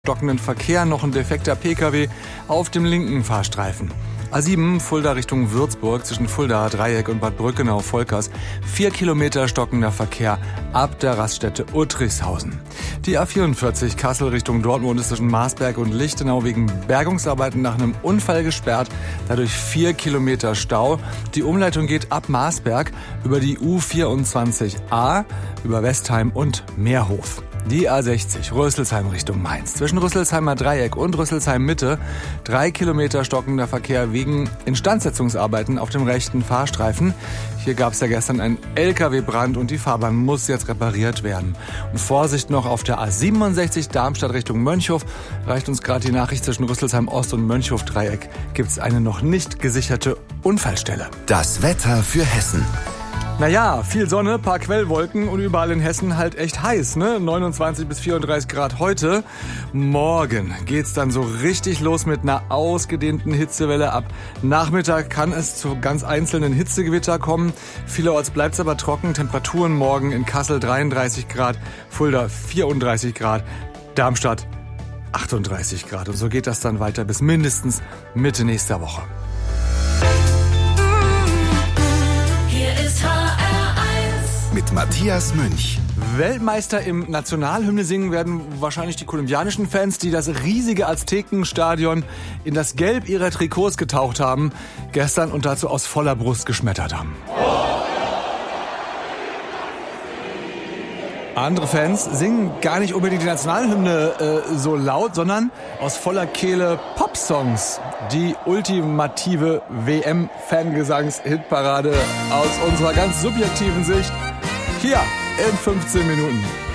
stockenden Verkehr, noch ein defekter Pkw auf dem linken Fahrstreifen. A7 Fulda Richtung Würzburg zwischen Fulda Dreieck und Bad Brückenau-Volkers. 4 Kilometer stockender Verkehr ab der Raststätte Uttrichshausen. Die A44 Kassel Richtung Dortmund ist zwischen Marsberg und Lichtenau wegen Bergungsarbeiten nach einem Unfall gesperrt. Dadurch 4 Kilometer Stau. Die Umleitung geht ab Marsberg über die U24a, über Westheim und Meerhof. Die A60 Rüsselsheim Richtung Mainz. Zwischen Rüsselsheimer Dreieck und Rüsselsheim Mitte 3 Kilometer stockender Verkehr wegen Instandsetzungsarbeiten auf dem rechten Fahrstreifen. Hier gab es ja gestern einen LKW-Brand und die Fahrbahn muss jetzt repariert werden. Und Vorsicht noch auf der A67 Darmstadt Richtung Mönchhof. Reicht uns gerade die Nachricht, zwischen Rüsselsheim Ost und Mönchhof Dreieck gibt es eine noch nicht gesicherte Unfallstelle. Das Wetter für Hessen. Naja, viel Sonne, paar Quellwolken und überall in Hessen halt echt heiß, ne? 29 bis 34 Grad heute. Morgen geht's dann so richtig los mit einer ausgedehnten Hitzewelle. Ab Nachmittag kann es zu ganz einzelnen Hitzegewitter kommen. Vielerorts bleibt's aber trocken. Temperaturen morgen in Kassel 33 Grad, Fulda 34 Grad, Darmstadt 38 Grad. Und so geht das dann weiter bis mindestens Mitte nächster Woche. Mit Matthias Münch. Weltmeister im Nationalhymne singen werden wahrscheinlich die kolumbianischen Fans, die das riesige Aztekenstadion in das Gelb ihrer Trikots getaucht haben, gestern und dazu aus voller Brust geschmettert haben. Andere Fans singen gar nicht unbedingt die Nationalhymne so laut, sondern aus voller Kehle Popsongs. Die ultimative WM-Fangesangs-Hitparade aus unserer ganz subjektiven Sicht. Hier in 15 Minuten.